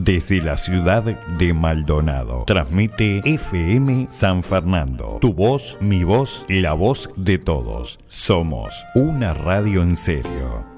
desde la ciudad de Maldonado. Transmite FM San Fernando. Tu voz, mi voz, la voz de todos. Somos una radio en serio.